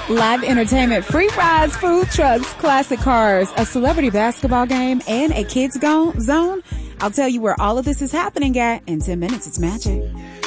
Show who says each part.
Speaker 1: Live entertainment, free rides, food trucks, classic cars, a celebrity basketball game, and a kids zone. I'll tell you where all of this is happening at in 10 minutes. It's magic.